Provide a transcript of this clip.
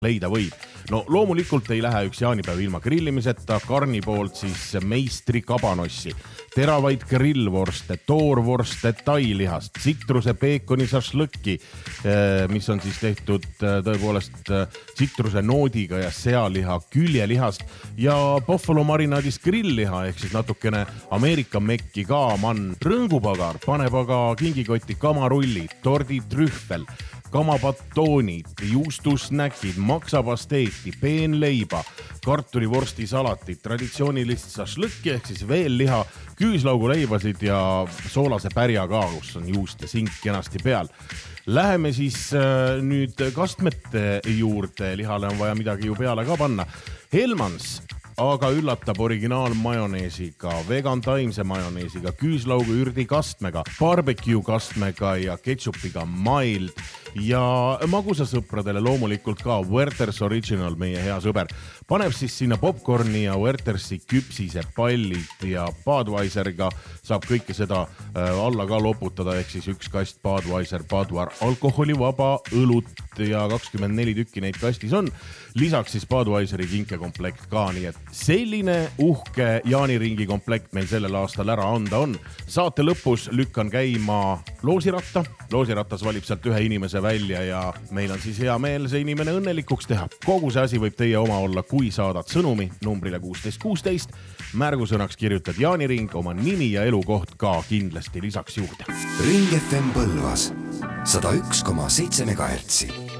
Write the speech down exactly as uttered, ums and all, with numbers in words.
leida võib. No loomulikult ei lähe üks jaanipäev ilma grillimiseta, karni poolt siis meistri kabanossi, teravaid grillvorste, toorvorste tailihast, tsitruse peekoni šašlõkki, mis on siis tehtud tõepoolest tsitruse noodiga ja sealiha küljelihast ja buffalo marinaadis grillliha ehk siis natukene Ameerika mekki ka mann, rõngupagar, paneb aga kingikotti kamarullid, tordid trühvel, kamapatoonid, juustusnäkid, maksapasteeti, peenleiba, kartulivorsti salatit, traditsioonilist šašlõkki ehk siis veelliha, küüslauguleibasid ja soolase pärja ka, kus on juust ja sink kenasti peal. Läheme siis äh, nüüd kastmete juurde, lihale on vaja midagi ju peale ka panna. Helmans aga üllatab originaalmajoneesiga, vegan taimse majoneesiga, küüslaugu ürdi kastmega, barbecue kastmega ja ketšupiga mild ja magusasõpradele loomulikult ka Werther's Original, meie hea sõber. Paneb siis sinna popcorni ja Werthersi küpsise pallid ja Budweiseriga saab kõike seda alla ka loputada, ehk siis üks kast Budweiser Budvar alkoholivaba õlut ja kakskümmend neli tükki neid kastis on. Lisaks siis Budweiseri kinkekomplekt ka, nii et selline uhke jaaniringi komplekt meil sellel aastal ära anda on. Saate lõpus lükkan käima loosiratta. Loosiratas valib sealt ühe inimese välja ja meil on siis hea meel see inimene õnnelikuks teha. Kogu see asi võib teie oma olla, kui saadad sõnumi numbrile kuusteist kuusteist. Märgusõnaks kirjutad jaaniring, oma nimi ja elukoht ka kindlasti lisaks juurde. Ring F M Põlvas sada üks koma seitse megahertsi.